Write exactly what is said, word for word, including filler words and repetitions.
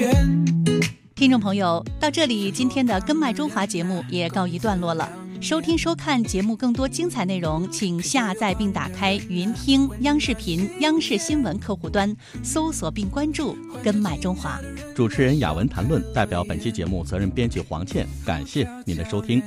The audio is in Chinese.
远。 听众朋友，到这里，今天的根脉中华节目也告一段落了。收听收看节目更多精彩内容，请下载并打开云听央视频、央视新闻客户端，搜索并关注根脉中华。 主持人雅文谈论代表本期节目责任编辑黄倩，感谢您的收听。